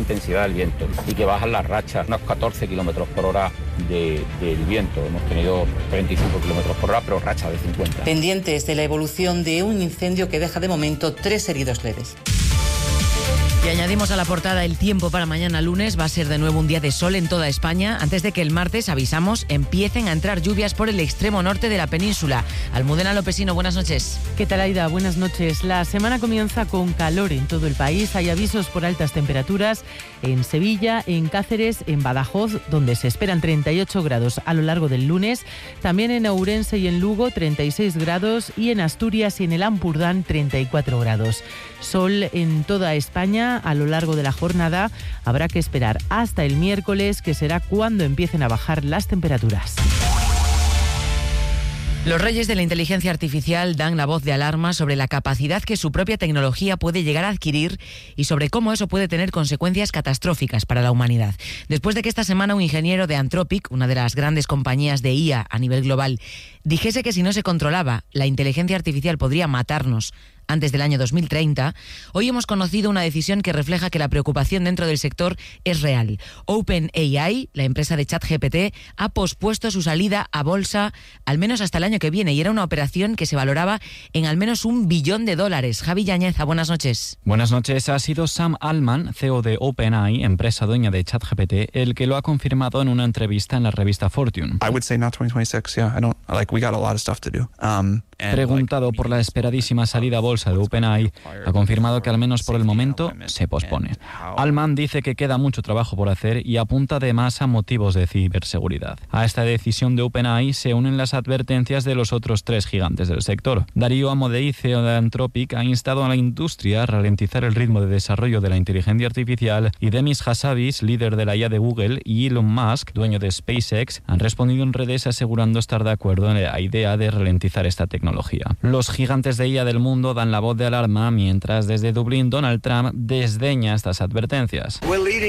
intensidad del viento y que bajan las rachas, unos 14 kilómetros por hora del viento. Hemos tenido 35 kilómetros por hora, pero rachas de 50. Pendientes de la evolución de un incendio que deja de momento 3 heridos leves. Y añadimos a la portada el tiempo para mañana lunes. Va a ser de nuevo un día de sol en toda España, antes de que el martes, avisamos, empiecen a entrar lluvias por el extremo norte de la península. Almudena Lopesino, buenas noches. ¿Qué tal, Aida? Buenas noches. La semana comienza con calor en todo el país. Hay avisos por altas temperaturas en Sevilla, en Cáceres, en Badajoz, donde se esperan 38 grados a lo largo del lunes. También en Ourense y en Lugo, 36 grados. Y en Asturias y en el Ampurdán, 34 grados. Sol en toda España a lo largo de la jornada. Habrá que esperar hasta el miércoles, que será cuando empiecen a bajar las temperaturas. Los reyes de la inteligencia artificial dan la voz de alarma sobre la capacidad que su propia tecnología puede llegar a adquirir y sobre cómo eso puede tener consecuencias catastróficas para la humanidad. Después de que esta semana un ingeniero de Anthropic, una de las grandes compañías de IA a nivel global, dijese que si no se controlaba, la inteligencia artificial podría matarnos antes del año 2030, hoy hemos conocido una decisión que refleja que la preocupación dentro del sector es real. OpenAI, la empresa de ChatGPT, ha pospuesto su salida a bolsa al menos hasta el año que viene, y era una operación que se valoraba en al menos $1 billón. Javi Yañeza, buenas noches. Buenas noches. Ha sido Sam Altman, CEO de OpenAI, empresa dueña de ChatGPT, el que lo ha confirmado en una entrevista en la revista Fortune. Preguntado por la esperadísima salida a bolsa de OpenAI, ha confirmado que al menos por el momento se pospone. Altman dice que queda mucho trabajo por hacer y apunta además a motivos de ciberseguridad. A esta decisión de OpenAI se unen las advertencias de los otros 3 gigantes del sector. Darío Amodei, CEO de Anthropic, ha instado a la industria a ralentizar el ritmo de desarrollo de la inteligencia artificial, y Demis Hassabis, líder de la IA de Google, y Elon Musk, dueño de SpaceX, han respondido en redes asegurando estar de acuerdo en la idea de ralentizar esta tecnología. Los gigantes de IA del mundo dan la voz de alarma, mientras desde Dublín Donald Trump desdeña estas advertencias.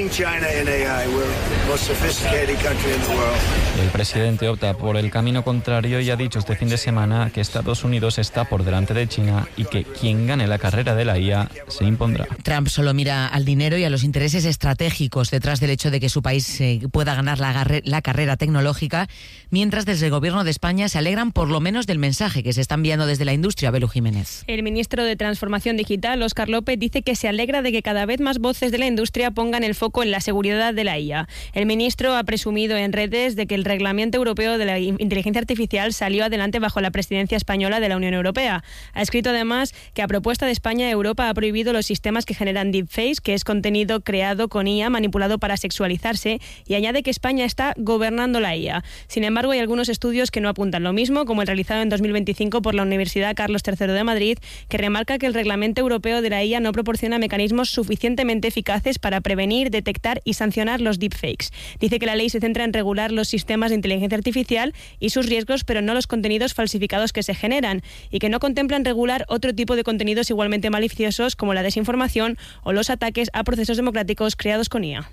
El presidente opta por el camino contrario y ha dicho este fin de semana que Estados Unidos está por delante de China y que quien gane la carrera de la IA se impondrá. Trump solo mira al dinero y a los intereses estratégicos detrás del hecho de que su país pueda ganar la carrera tecnológica, mientras desde el gobierno de España se alegran por lo menos del mensaje que se está enviando desde la industria. Belu Jiménez. El ministro de Transformación Digital, Óscar López, dice que se alegra de que cada vez más voces de la industria pongan el foco en la seguridad de la IA. El ministro ha presumido en redes de que el Reglamento Europeo de la Inteligencia Artificial salió adelante bajo la presidencia española de la Unión Europea. Ha escrito además que a propuesta de España, Europa ha prohibido los sistemas que generan deepfakes, que es contenido creado con IA manipulado para sexualizarse, y añade que España está gobernando la IA. Sin embargo, hay algunos estudios que no apuntan lo mismo, como el realizado en 2025 por la Universidad Carlos III de Madrid, que remarca que el Reglamento Europeo de la IA no proporciona mecanismos suficientemente eficaces para prevenir, detectar y sancionar los deepfakes. Dice que la ley se centra en regular los sistemas de inteligencia artificial y sus riesgos, pero no los contenidos falsificados que se generan, y que no contemplan regular otro tipo de contenidos igualmente maliciosos, como la desinformación o los ataques a procesos democráticos creados con IA.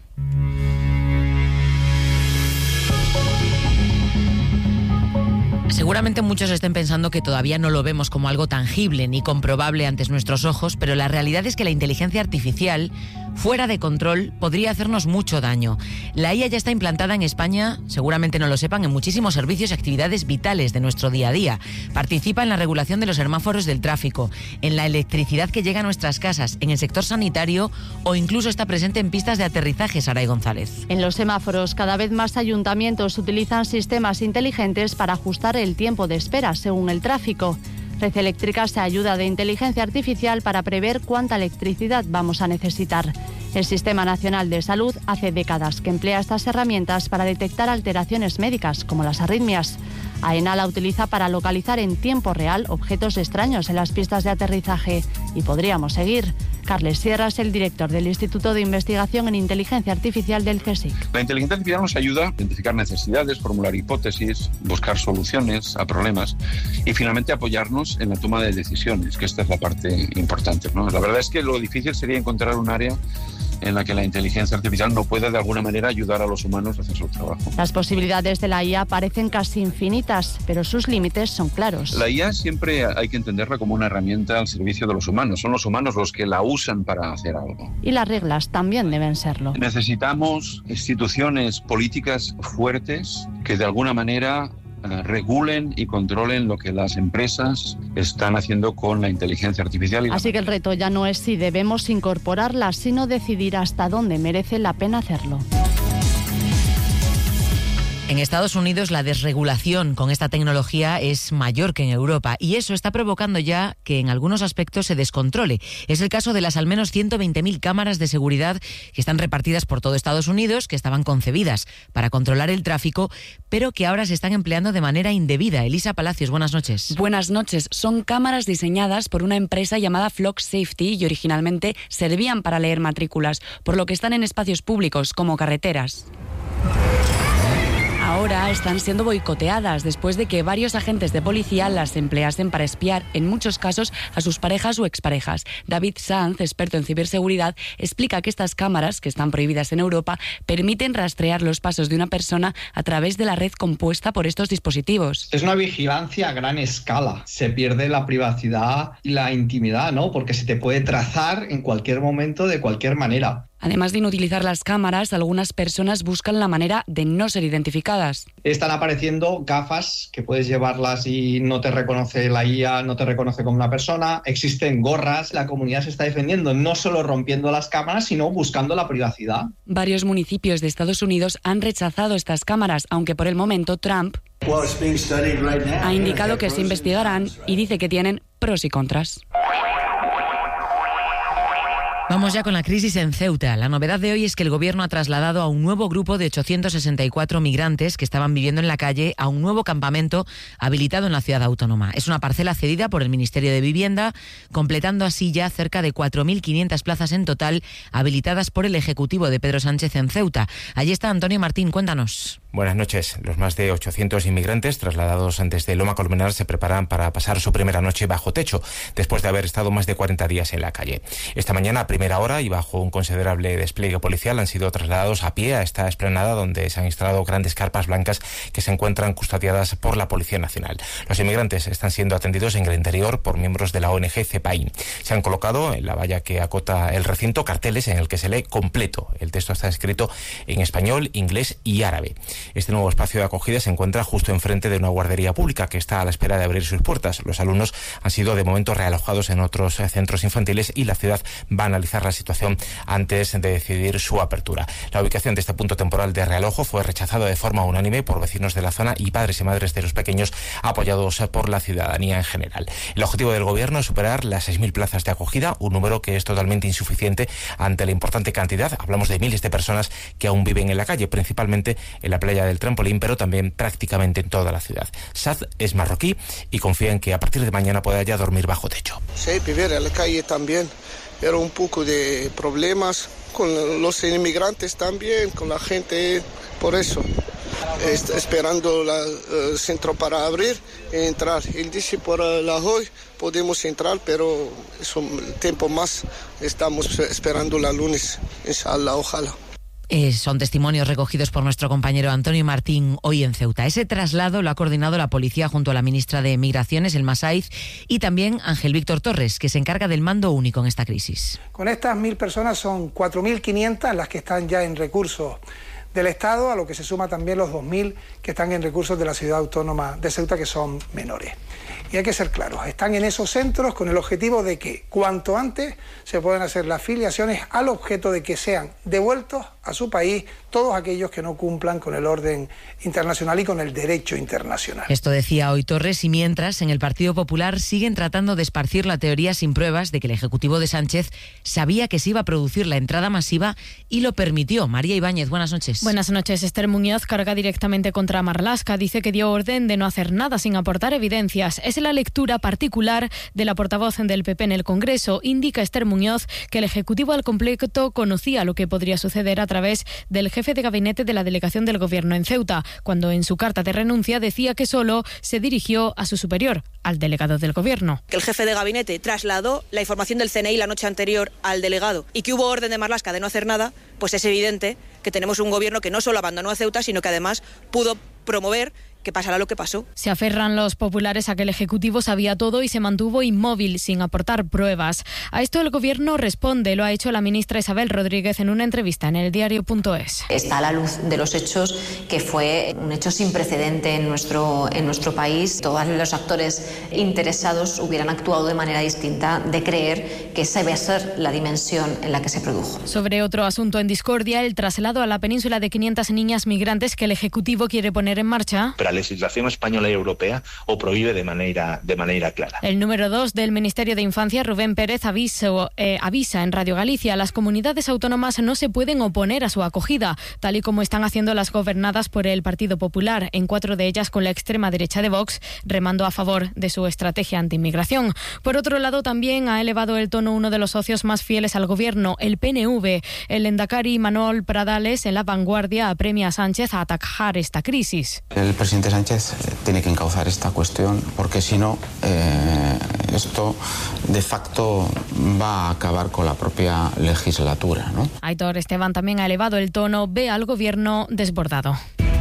Seguramente muchos estén pensando que todavía no lo vemos como algo tangible ni comprobable ante nuestros ojos, pero la realidad es que la inteligencia artificial, fuera de control, podría hacernos mucho daño. La IA ya está implantada en España, seguramente no lo sepan, en muchísimos servicios y actividades vitales de nuestro día a día. Participa en la regulación de los semáforos del tráfico, en la electricidad que llega a nuestras casas, en el sector sanitario, o incluso está presente en pistas de aterrizaje. Saray González. En los semáforos, cada vez más ayuntamientos utilizan sistemas inteligentes para ajustar el tiempo de espera según el tráfico. Red Eléctrica se ayuda de inteligencia artificial para prever cuánta electricidad vamos a necesitar. El Sistema Nacional de Salud hace décadas que emplea estas herramientas para detectar alteraciones médicas, como las arritmias. AENA la utiliza para localizar en tiempo real objetos extraños en las pistas de aterrizaje. Y podríamos seguir. Carles Sierra es el director del Instituto de Investigación en Inteligencia Artificial del CSIC. La inteligencia artificial nos ayuda a identificar necesidades, formular hipótesis, buscar soluciones a problemas y finalmente apoyarnos en la toma de decisiones, que esta es la parte importante, ¿no? La verdad es que lo difícil sería encontrar un área en la que la inteligencia artificial no puede de alguna manera ayudar a los humanos a hacer su trabajo. Las posibilidades de la IA parecen casi infinitas, pero sus límites son claros. La IA siempre hay que entenderla como una herramienta al servicio de los humanos. Son los humanos los que la usan para hacer algo. Y las reglas también deben serlo. Necesitamos instituciones políticas fuertes que de alguna manera regulen y controlen lo que las empresas están haciendo con la inteligencia artificial. Así que el reto ya no es si debemos incorporarla, sino decidir hasta dónde merece la pena hacerlo. En Estados Unidos la desregulación con esta tecnología es mayor que en Europa y eso está provocando ya que en algunos aspectos se descontrole. Es el caso de las al menos 120.000 cámaras de seguridad que están repartidas por todo Estados Unidos, que estaban concebidas para controlar el tráfico, pero que ahora se están empleando de manera indebida. Elisa Palacios, buenas noches. Buenas noches. Son cámaras diseñadas por una empresa llamada Flock Safety y originalmente servían para leer matrículas, por lo que están en espacios públicos como carreteras. Ahora están siendo boicoteadas después de que varios agentes de policía las empleasen para espiar, en muchos casos, a sus parejas o exparejas. David Sanz, experto en ciberseguridad, explica que estas cámaras, que están prohibidas en Europa, permiten rastrear los pasos de una persona a través de la red compuesta por estos dispositivos. Es una vigilancia a gran escala. Se pierde la privacidad y la intimidad, ¿no? Porque se te puede trazar en cualquier momento, de cualquier manera. Además de inutilizar las cámaras, algunas personas buscan la manera de no ser identificadas. Están apareciendo gafas que puedes llevarlas y no te reconoce la IA, no te reconoce como una persona. Existen gorras. La comunidad se está defendiendo no solo rompiendo las cámaras, sino buscando la privacidad. Varios municipios de Estados Unidos han rechazado estas cámaras, aunque por el momento Trump ha indicado que se investigarán y dice que tienen pros y contras. Vamos ya con la crisis en Ceuta. La novedad de hoy es que el gobierno ha trasladado a un nuevo grupo de 864 migrantes que estaban viviendo en la calle a un nuevo campamento habilitado en la ciudad autónoma. Es una parcela cedida por el Ministerio de Vivienda, completando así ya cerca de 4.500 plazas en total habilitadas por el Ejecutivo de Pedro Sánchez en Ceuta. Allí está Antonio Martín, cuéntanos. Buenas noches. Los más de 800 inmigrantes trasladados desde Loma Colmenar se preparan para pasar su primera noche bajo techo, después de haber estado más de 40 días en la calle. Esta mañana, a primera hora y bajo un considerable despliegue policial, han sido trasladados a pie a esta explanada donde se han instalado grandes carpas blancas que se encuentran custodiadas por la Policía Nacional. Los inmigrantes están siendo atendidos en el interior por miembros de la ONG CEPAIN. Se han colocado en la valla que acota el recinto carteles en el que se lee completo. El texto está escrito en español, inglés y árabe. Este nuevo espacio de acogida se encuentra justo enfrente de una guardería pública que está a la espera de abrir sus puertas. Los alumnos han sido de momento realojados en otros centros infantiles y la ciudad va a analizar la situación antes de decidir su apertura. La ubicación de este punto temporal de realojo fue rechazada de forma unánime por vecinos de la zona y padres y madres de los pequeños, apoyados por la ciudadanía en general. El objetivo del gobierno es superar las 6.000 plazas de acogida, un número que es totalmente insuficiente ante la importante cantidad. Hablamos de miles de personas que aún viven en la calle, principalmente en la playa del Trampolín, pero también prácticamente en toda la ciudad. Sad es marroquí y confía en que a partir de mañana pueda ya dormir bajo techo. Sí, vivir en la calle también era un poco de problemas con los inmigrantes también, con la gente, por eso. Esperando el centro para abrir y entrar. Él dice por la hoy podemos entrar, pero es un tiempo más. Estamos esperando la lunes, inshallah, ojalá. Son testimonios recogidos por nuestro compañero Antonio Martín hoy en Ceuta. Ese traslado lo ha coordinado la policía junto a la ministra de Migraciones, Elma Saiz, y también Ángel Víctor Torres, que se encarga del mando único en esta crisis. Con estas 1.000 personas son 4.500 las que están ya en recursos del Estado, a lo que se suma también los 2.000 que están en recursos de la ciudad autónoma de Ceuta, que son menores. Y hay que ser claros, están en esos centros con el objetivo de que cuanto antes se puedan hacer las filiaciones al objeto de que sean devueltos a su país todos aquellos que no cumplan con el orden internacional y con el derecho internacional. Esto decía hoy Torres, y mientras en el Partido Popular siguen tratando de esparcir la teoría sin pruebas de que el Ejecutivo de Sánchez sabía que se iba a producir la entrada masiva y lo permitió. María Ibáñez, buenas noches. Buenas noches. Esther Muñoz carga directamente contra Marlaska. Dice que dio orden de no hacer nada sin aportar evidencias. Es la lectura particular de la portavoz del PP en el Congreso. Indica Esther Muñoz que el Ejecutivo al completo conocía lo que podría suceder a través través del jefe de gabinete de la delegación del Gobierno en Ceuta, cuando en su carta de renuncia decía que solo se dirigió a su superior, al delegado del Gobierno. Que el jefe de gabinete trasladó la información del CNI la noche anterior al delegado y que hubo orden de Marlaska de no hacer nada, pues es evidente que tenemos un Gobierno que no solo abandonó a Ceuta, sino que además pudo promover que pasará lo que pasó. Se aferran los populares a que el Ejecutivo sabía todo y se mantuvo inmóvil sin aportar pruebas. A esto el Gobierno responde, lo ha hecho la ministra Isabel Rodríguez en una entrevista en el diario.es. Está a la luz de los hechos que fue un hecho sin precedente en nuestro país. Todos los actores interesados hubieran actuado de manera distinta de creer que esa iba a ser la dimensión en la que se produjo. Sobre otro asunto en discordia, el traslado a la península de 500 niñas migrantes que el Ejecutivo quiere poner en marcha. La legislación española y europea o prohíbe de manera clara. El número 2 del Ministerio de Infancia, Rubén Pérez, avisa en Radio Galicia: las comunidades autónomas no se pueden oponer a su acogida, tal y como están haciendo las gobernadas por el Partido Popular, en 4 de ellas con la extrema derecha de Vox, remando a favor de su estrategia antiinmigración. Por otro lado, también ha elevado el tono uno de los socios más fieles al Gobierno, el PNV. El lehendakari Manuel Pradales, en La Vanguardia, apremia a Sánchez a atajar esta crisis. El presidente Sánchez tiene que encauzar esta cuestión, porque si no, esto de facto va a acabar con la propia legislatura, ¿no? Aitor Esteban también ha elevado el tono, ve al Gobierno desbordado.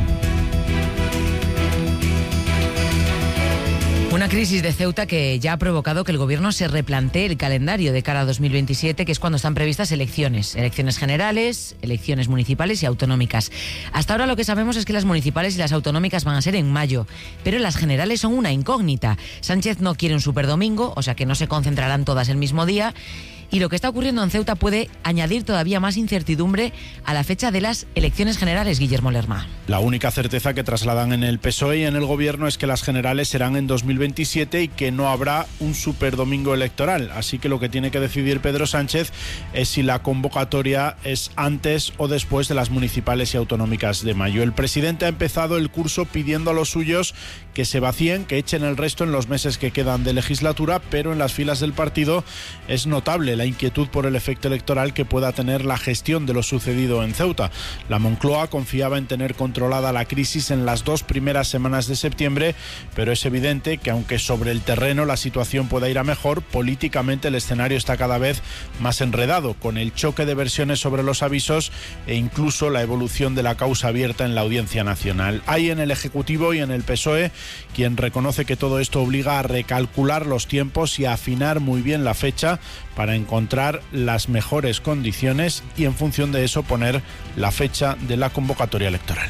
Una crisis de Ceuta que ya ha provocado que el Gobierno se replantee el calendario de cara a 2027, que es cuando están previstas elecciones generales, elecciones municipales y autonómicas. Hasta ahora lo que sabemos es que las municipales y las autonómicas van a ser en mayo, pero las generales son una incógnita. Sánchez no quiere un superdomingo, o sea que no se concentrarán todas el mismo día. Y lo que está ocurriendo en Ceuta puede añadir todavía más incertidumbre a la fecha de las elecciones generales, Guillermo Lerma. La única certeza que trasladan en el PSOE y en el Gobierno es que las generales serán en 2027 y que no habrá un superdomingo electoral. Así que lo que tiene que decidir Pedro Sánchez es si la convocatoria es antes o después de las municipales y autonómicas de mayo. El presidente ha empezado el curso pidiendo a los suyos que se vacíen, que echen el resto en los meses que quedan de legislatura, pero en las filas del partido es notable la inquietud por el efecto electoral que pueda tener la gestión de lo sucedido en Ceuta. La Moncloa confiaba en tener controlada la crisis en las 2 primeras semanas de septiembre, pero es evidente que aunque sobre el terreno la situación pueda ir a mejor, políticamente el escenario está cada vez más enredado, con el choque de versiones sobre los avisos e incluso la evolución de la causa abierta en la Audiencia Nacional. Hay en el Ejecutivo y en el PSOE quien reconoce que todo esto obliga a recalcular los tiempos y a afinar muy bien la fecha para encontrar las mejores condiciones y en función de eso poner la fecha de la convocatoria electoral.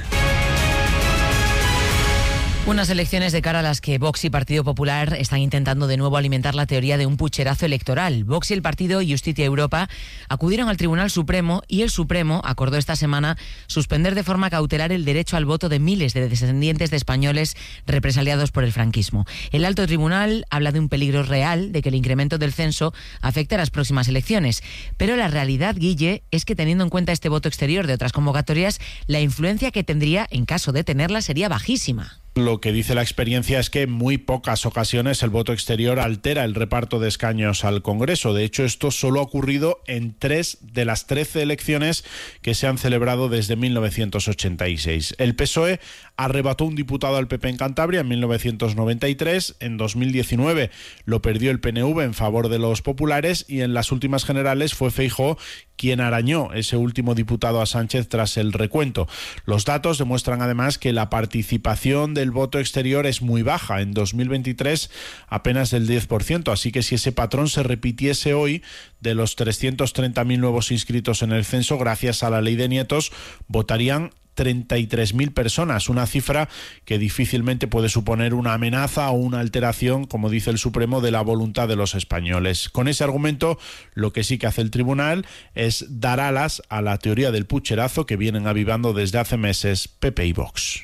Unas elecciones de cara a las que Vox y Partido Popular están intentando de nuevo alimentar la teoría de un pucherazo electoral. Vox y el partido Justícia Europa acudieron al Tribunal Supremo y el Supremo acordó esta semana suspender de forma cautelar el derecho al voto de miles de descendientes de españoles represaliados por el franquismo. El alto tribunal habla de un peligro real de que el incremento del censo afecte a las próximas elecciones. Pero la realidad, Guille, es que teniendo en cuenta este voto exterior de otras convocatorias, la influencia que tendría en caso de tenerla sería bajísima. Lo que dice la experiencia es que en muy pocas ocasiones el voto exterior altera el reparto de escaños al Congreso. De hecho, esto solo ha ocurrido en 3 de las 13 elecciones que se han celebrado desde 1986. El PSOE arrebató un diputado al PP en Cantabria en 1993. En 2019 lo perdió el PNV en favor de los populares y en las últimas generales fue Feijóo quien arañó ese último diputado a Sánchez tras el recuento. Los datos demuestran además que la participación del voto exterior es muy baja. En 2023 apenas del 10%, así que si ese patrón se repitiese hoy, de los 330.000 nuevos inscritos en el censo, gracias a la ley de nietos, votarían 33.000 personas, una cifra que difícilmente puede suponer una amenaza o una alteración, como dice el Supremo, de la voluntad de los españoles. Con ese argumento, lo que sí que hace el tribunal es dar alas a la teoría del pucherazo que vienen avivando desde hace meses PP y Vox.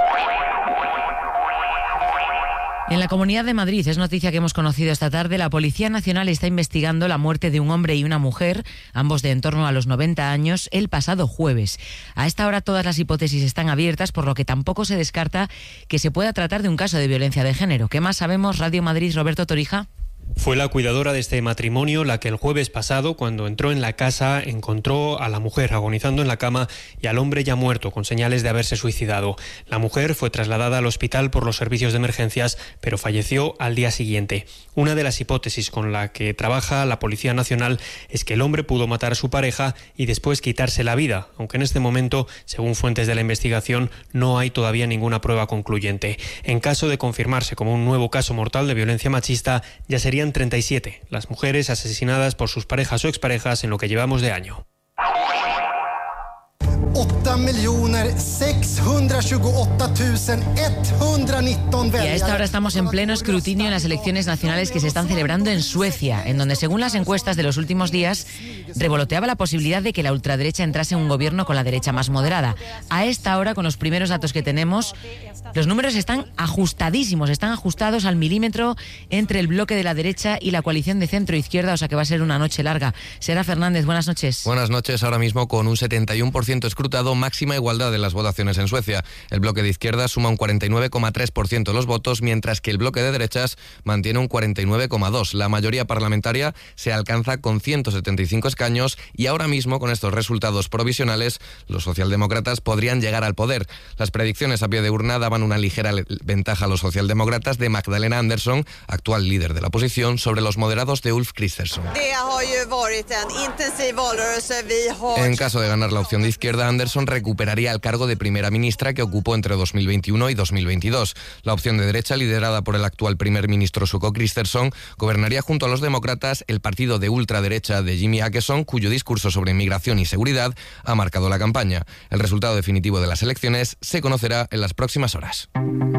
En la Comunidad de Madrid, es noticia que hemos conocido esta tarde, la Policía Nacional está investigando la muerte de un hombre y una mujer, ambos de en torno a los 90 años, el pasado jueves. A esta hora todas las hipótesis están abiertas, por lo que tampoco se descarta que se pueda tratar de un caso de violencia de género. ¿Qué más sabemos? Radio Madrid, Roberto Torija. Fue la cuidadora de este matrimonio la que el jueves pasado, cuando entró en la casa, encontró a la mujer agonizando en la cama y al hombre ya muerto, con señales de haberse suicidado. La mujer fue trasladada al hospital por los servicios de emergencias, pero falleció al día siguiente. Una de las hipótesis con la que trabaja la Policía Nacional es que el hombre pudo matar a su pareja y después quitarse la vida, aunque en este momento, según fuentes de la investigación, no hay todavía ninguna prueba concluyente. En caso de confirmarse como un nuevo caso mortal de violencia machista, ya serían 37 las mujeres asesinadas por sus parejas o exparejas en lo que llevamos de año. 8.628.119 Y a esta hora estamos en pleno escrutinio en las elecciones nacionales que se están celebrando en Suecia, en donde, según las encuestas de los últimos días, revoloteaba la posibilidad de que la ultraderecha entrase en un gobierno con la derecha más moderada. A esta hora, con los primeros datos que tenemos, los números están ajustadísimos, están ajustados al milímetro entre el bloque de la derecha y la coalición de centro-izquierda, o sea que va a ser una noche larga. Sara Fernández, buenas noches. Buenas noches. Ahora mismo con un 71% escrutado, máxima igualdad de las votaciones en Suecia. El bloque de izquierda suma un 49,3% de los votos, mientras que el bloque de derechas mantiene un 49,2%. La mayoría parlamentaria se alcanza con 175 escaños y ahora mismo, con estos resultados provisionales, los socialdemócratas podrían llegar al poder. Las predicciones a pie de urna daban una ligera ventaja a los socialdemócratas de Magdalena Andersson, actual líder de la oposición, sobre los moderados de Ulf Kristersson. En caso de ganar la opción de izquierda, Andersson recuperaría el cargo de primera ministra que ocupó entre 2021 y 2022. La opción de derecha, liderada por el actual primer ministro sueco Kristersson, gobernaría junto a los demócratas el partido de ultraderecha de Jimmy Åkesson, cuyo discurso sobre inmigración y seguridad ha marcado la campaña. El resultado definitivo de las elecciones se conocerá en las próximas horas.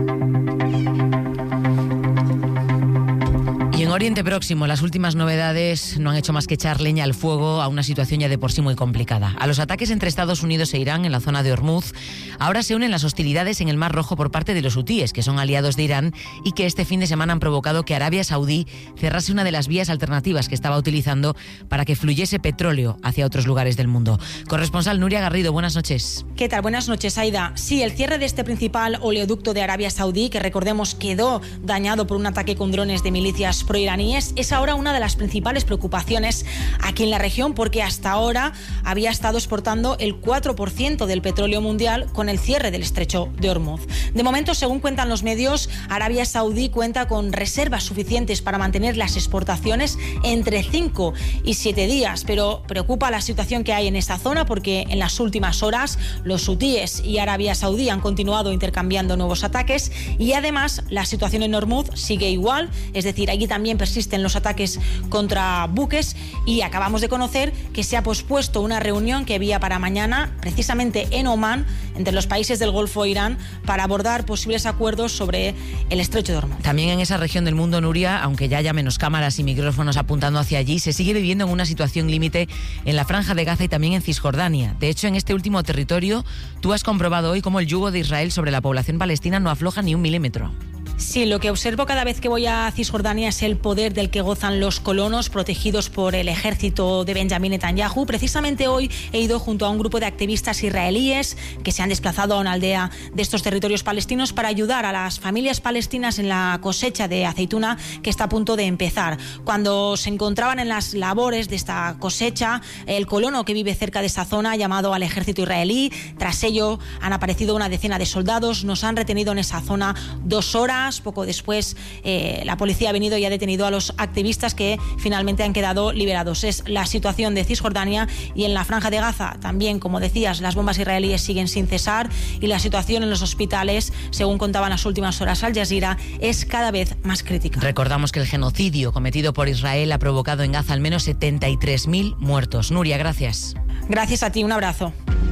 Y en Oriente Próximo, las últimas novedades no han hecho más que echar leña al fuego a una situación ya de por sí muy complicada. A los ataques entre Estados Unidos e Irán en la zona de Hormuz, ahora se unen las hostilidades en el Mar Rojo por parte de los hutíes, que son aliados de Irán y que este fin de semana han provocado que Arabia Saudí cerrase una de las vías alternativas que estaba utilizando para que fluyese petróleo hacia otros lugares del mundo. Corresponsal Nuria Garrido, buenas noches. ¿Qué tal? Buenas noches, Aida. Sí, el cierre de este principal oleoducto de Arabia Saudí, que recordemos quedó dañado por un ataque con drones de milicias proiraníes, es ahora una de las principales preocupaciones aquí en la región, porque hasta ahora había estado exportando el 4% del petróleo mundial con el cierre del estrecho de Hormuz. De momento, según cuentan los medios, Arabia Saudí cuenta con reservas suficientes para mantener las exportaciones entre 5 y 7 días, pero preocupa la situación que hay en esta zona porque en las últimas horas los hutíes y Arabia Saudí han continuado intercambiando nuevos ataques y además la situación en Hormuz sigue igual, es decir, allí también persisten los ataques contra buques y acabamos de conocer que se ha pospuesto una reunión que había para mañana, precisamente en Omán, entre los países del Golfo e Irán, para abordar posibles acuerdos sobre el estrecho de Hormuz. También en esa región del mundo, Nuria, aunque ya haya menos cámaras y micrófonos apuntando hacia allí, se sigue viviendo en una situación límite en la Franja de Gaza y también en Cisjordania. De hecho, en este último territorio, tú has comprobado hoy cómo el yugo de Israel sobre la población palestina no afloja ni un milímetro. Sí, lo que observo cada vez que voy a Cisjordania es el poder del que gozan los colonos protegidos por el ejército de Benjamín Netanyahu. Precisamente hoy he ido junto a un grupo de activistas israelíes que se han desplazado a una aldea de estos territorios palestinos para ayudar a las familias palestinas en la cosecha de aceituna que está a punto de empezar. Cuando se encontraban en las labores de esta cosecha, el colono que vive cerca de esa zona ha llamado al ejército israelí. Tras ello han aparecido una decena de soldados, nos han retenido en esa zona 2 horas. Poco después la policía ha venido y ha detenido a los activistas que finalmente han quedado liberados. Es la situación de Cisjordania y en la Franja de Gaza también, como decías, las bombas israelíes siguen sin cesar y la situación en los hospitales, según contaban las últimas horas Al Jazeera, es cada vez más crítica. Recordamos que el genocidio cometido por Israel ha provocado en Gaza al menos 73.000 muertos. Nuria, gracias. Gracias a ti, un abrazo.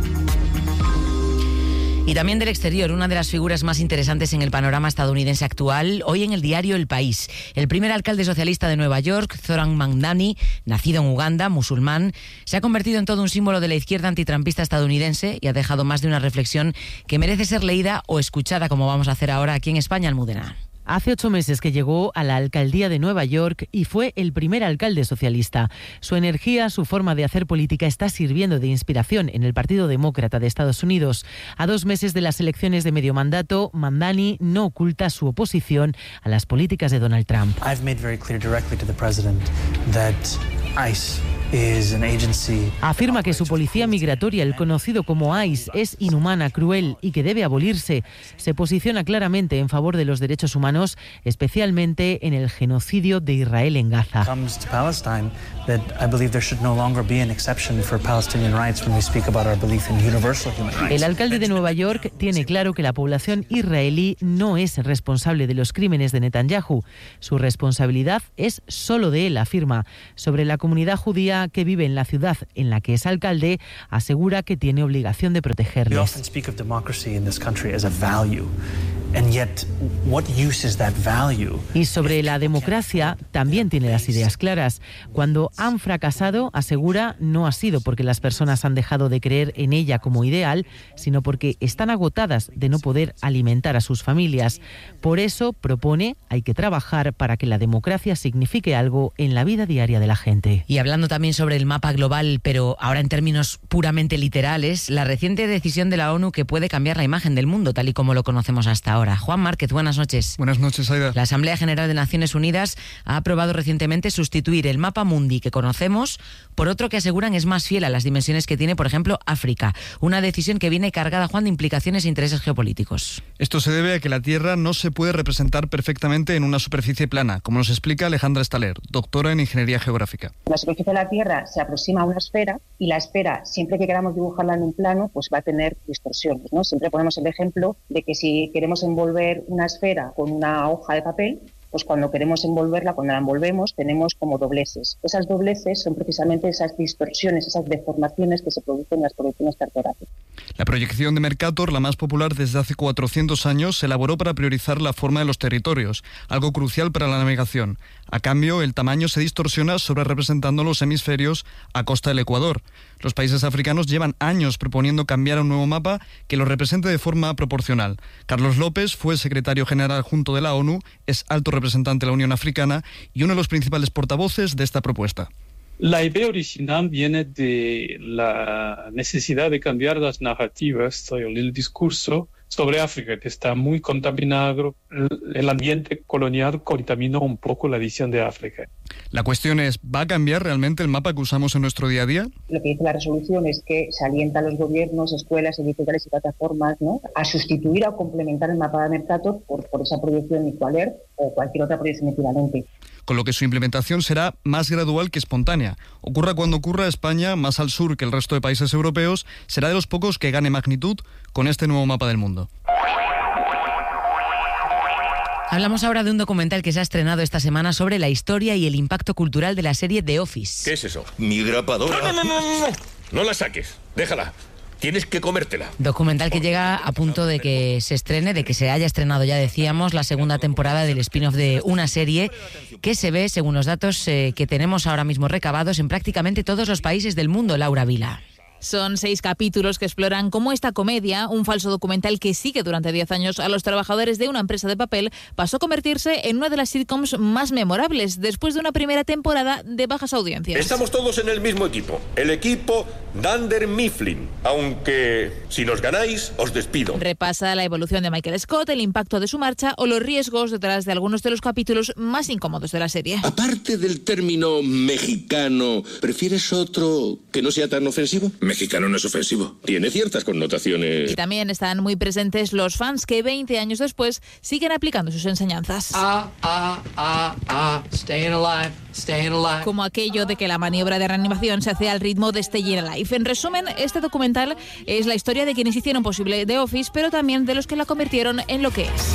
Y también del exterior, una de las figuras más interesantes en el panorama estadounidense actual, hoy en el diario El País. El primer alcalde socialista de Nueva York, Zoran Mamdani, nacido en Uganda, musulmán, se ha convertido en todo un símbolo de la izquierda antitrampista estadounidense y ha dejado más de una reflexión que merece ser leída o escuchada, como vamos a hacer ahora aquí en España, Almudena. Hace 8 meses que llegó a la alcaldía de Nueva York y fue el primer alcalde socialista. Su energía, su forma de hacer política está sirviendo de inspiración en el Partido Demócrata de Estados Unidos. A 2 meses de las elecciones de medio mandato, Mamdani no oculta su oposición a las políticas de Donald Trump. I've made very clear directly to the president that ICE Afirma que su policía migratoria, el conocido como ICE, es inhumana, cruel y que debe abolirse. Se posiciona claramente en favor de los derechos humanos, especialmente en el genocidio de Israel en Gaza. El alcalde de Nueva York tiene claro que la población israelí no es responsable de los crímenes de Netanyahu. Su responsabilidad es solo de él, afirma. Sobre la comunidad judía que vive en la ciudad en la que es alcalde, asegura que tiene obligación de protegerles. Y sobre la democracia también tiene las ideas claras. Cuando han fracasado, asegura, no ha sido porque las personas han dejado de creer en ella como ideal, sino porque están agotadas de no poder alimentar a sus familias. Por eso, propone, hay que trabajar para que la democracia signifique algo en la vida diaria de la gente. Y hablando también sobre el mapa global, pero ahora en términos puramente literales, la reciente decisión de la ONU que puede cambiar la imagen del mundo, tal y como lo conocemos hasta ahora. Juan Márquez, buenas noches. Buenas noches, Aida. La Asamblea General de Naciones Unidas ha aprobado recientemente sustituir el mapa mundi que conocemos por otro que aseguran es más fiel a las dimensiones que tiene, por ejemplo, África. Una decisión que viene cargada, Juan, de implicaciones e intereses geopolíticos. Esto se debe a que la Tierra no se puede representar perfectamente en una superficie plana, como nos explica Alejandra Staller, doctora en Ingeniería Geográfica. La superficie de la Tierra se aproxima a una esfera y la esfera, siempre que queramos dibujarla en un plano, pues va a tener distorsiones, ¿no? Siempre ponemos el ejemplo de que si queremos envolver una esfera con una hoja de papel, pues cuando queremos envolverla, cuando la envolvemos, tenemos como dobleces. Esas dobleces son precisamente esas distorsiones, esas deformaciones que se producen en las proyecciones cartográficas. La proyección de Mercator, la más popular desde hace 400 años, se elaboró para priorizar la forma de los territorios, algo crucial para la navegación. A cambio, el tamaño se distorsiona sobre representando los hemisferios a costa del Ecuador. Los países africanos llevan años proponiendo cambiar a un nuevo mapa que lo represente de forma proporcional. Carlos López fue secretario general adjunto de la ONU, es alto representante de la Unión Africana y uno de los principales portavoces de esta propuesta. La idea original viene de la necesidad de cambiar las narrativas, el discurso sobre África, que está muy contaminado. El ambiente colonial contaminó un poco la visión de África. La cuestión es, ¿va a cambiar realmente el mapa que usamos en nuestro día a día? Lo que dice la resolución es que se alienta a los gobiernos, escuelas, editoriales y plataformas, ¿no?, a sustituir o complementar el mapa de Mercator por esa proyección Equaler o cualquier otra proyección equivalente. Con lo que su implementación será más gradual que espontánea. Ocurra cuando ocurra, España, más al sur que el resto de países europeos, será de los pocos que gane magnitud con este nuevo mapa del mundo. Hablamos ahora de un documental que se ha estrenado esta semana sobre la historia y el impacto cultural de la serie The Office. ¿Qué es eso? Mi grapadora. No la saques, déjala. Tienes que comértela. Documental que llega a punto de que se estrene, de que se haya estrenado, ya decíamos, la segunda temporada del spin-off de una serie que se ve, según los datos que tenemos ahora mismo recabados, en prácticamente todos los países del mundo. Laura Vila. Son 6 capítulos que exploran cómo esta comedia, un falso documental que sigue durante 10 años a los trabajadores de una empresa de papel, pasó a convertirse en una de las sitcoms más memorables después de una primera temporada de bajas audiencias. Estamos todos en el mismo equipo, el equipo Dunder Mifflin, aunque si nos ganáis, os despido. Repasa la evolución de Michael Scott, el impacto de su marcha o los riesgos detrás de algunos de los capítulos más incómodos de la serie. Aparte del término mexicano, ¿prefieres otro que no sea tan ofensivo? Mexicano no es ofensivo. Tiene ciertas connotaciones. Y también están muy presentes los fans que 20 años después siguen aplicando sus enseñanzas. Staying alive, staying alive. Como aquello de que la maniobra de reanimación se hace al ritmo de Staying Alive. En resumen, este documental es la historia de quienes hicieron posible The Office, pero también de los que la convirtieron en lo que es.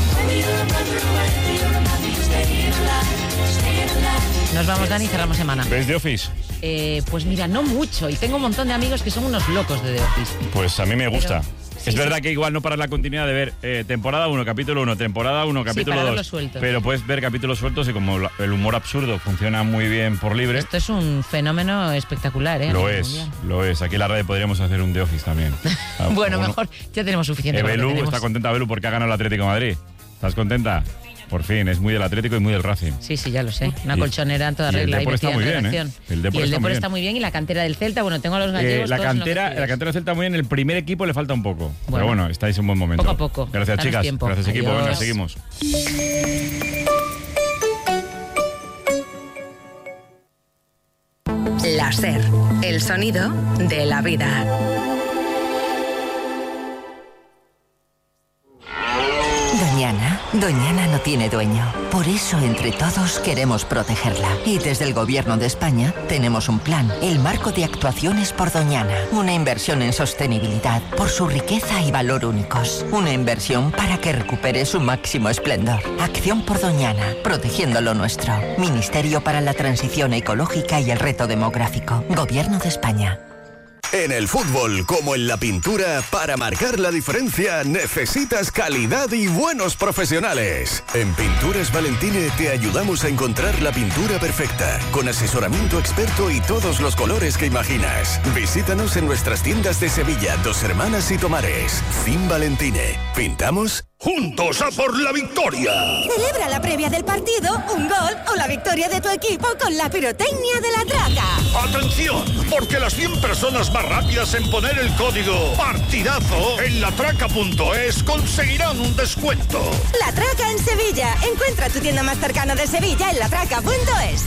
Nos vamos, Dani, cerramos semana. ¿Ves The Office? Pues mira, no mucho. Y tengo un montón de amigos que son unos locos de The Office. Pues a mí me gusta. Sí, es verdad que igual no paras la continuidad de ver temporada 1, capítulo 1, temporada 1, capítulo 2. Pero puedes ver capítulos sueltos y como el humor absurdo funciona muy bien por libre. Esto es un fenómeno espectacular, ¿eh? Lo es. Aquí en la radio podríamos hacer un The Office también. Bueno, mejor ya tenemos suficiente. Belú está contenta, Belú, porque ha ganado el Atlético de Madrid. ¿Estás contenta? Por fin, es muy del Atlético y muy del Racing. Sí, ya lo sé. Una colchonera en toda regla. El Depor está muy bien, El Depor está muy bien y la cantera del Celta, bueno, tengo a los gallegos la cantera del Celta muy bien, el primer equipo le falta un poco. Pero bueno, estáis en un buen momento. Poco a poco. Gracias, chicas. Tiempo. Gracias, equipo. Venga, seguimos. La SER, el sonido de la vida. Doñana no tiene dueño. Por eso, entre todos, queremos protegerla. Y desde el Gobierno de España tenemos un plan, el Marco de Actuaciones por Doñana. Una inversión en sostenibilidad por su riqueza y valor únicos. Una inversión para que recupere su máximo esplendor. Acción por Doñana, protegiendo lo nuestro. Ministerio para la Transición Ecológica y el Reto Demográfico. Gobierno de España. En el fútbol, como en la pintura, para marcar la diferencia necesitas calidad y buenos profesionales. En Pinturas Valentine te ayudamos a encontrar la pintura perfecta, con asesoramiento experto y todos los colores que imaginas. Visítanos en nuestras tiendas de Sevilla, Dos Hermanas y Tomares. Fin Valentine. ¿Pintamos? ¡Juntos a por la victoria! Celebra la previa del partido, un gol o la victoria de tu equipo con la pirotecnia de La Traca. ¡Atención! Porque las 100 personas más rápidas en poner el código PARTIDAZO en latraca.es conseguirán un descuento. La Traca en Sevilla. Encuentra tu tienda más cercana de Sevilla en latraca.es.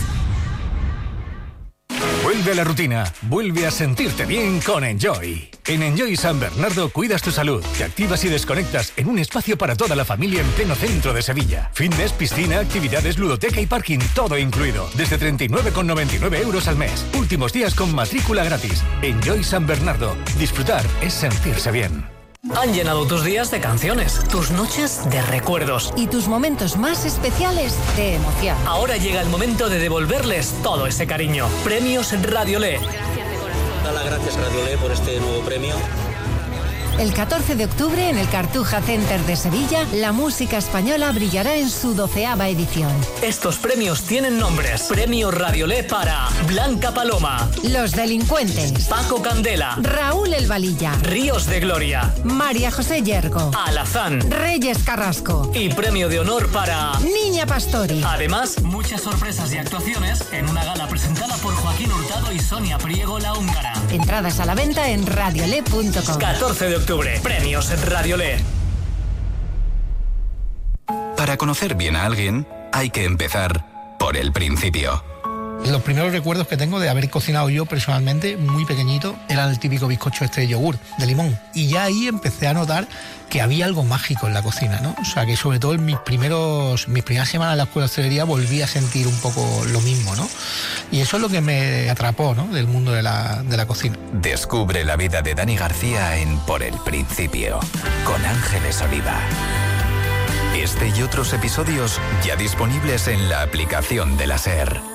Vuelve a la rutina, vuelve a sentirte bien con Enjoy. En Enjoy San Bernardo cuidas tu salud, te activas y desconectas en un espacio para toda la familia en pleno centro de Sevilla. Fitness, piscina, actividades, ludoteca y parking, todo incluido. Desde 39,99 euros al mes. Últimos días con matrícula gratis. Enjoy San Bernardo. Disfrutar es sentirse bien. Han llenado tus días de canciones, tus noches de recuerdos y tus momentos más especiales de emoción. Ahora llega el momento de devolverles todo ese cariño. Premios Radiolé. Da las gracias Radiolé por este nuevo premio. El 14 de octubre, en el Cartuja Center de Sevilla, la música española brillará en su 12ª edición. Estos premios tienen nombres. Premio Radiolé para Blanca Paloma, Los Delincuentes, Paco Candela, Raúl El Valilla, Ríos de Gloria, María José Yergo, Alazán, Reyes Carrasco y premio de honor para Niña Pastori. Además, muchas sorpresas y actuaciones en una gala presentada por Joaquín Hurtado y Sonia Priego la húngara. Entradas a la venta en radiolé.com. 14 de octubre, premios Radiolé. Para conocer bien a alguien, hay que empezar por el principio. Los primeros recuerdos que tengo de haber cocinado yo personalmente, muy pequeñito, era el típico bizcocho de yogur, de limón. Y ya ahí empecé a notar que había algo mágico en la cocina, ¿no? O sea, que sobre todo en mis primeras semanas en la escuela de hostelería volví a sentir un poco lo mismo, ¿no? Y eso es lo que me atrapó, ¿no?, del mundo de la cocina. Descubre la vida de Dani García en Por el Principio, con Ángeles Oliva. Este y otros episodios ya disponibles en la aplicación de la SER.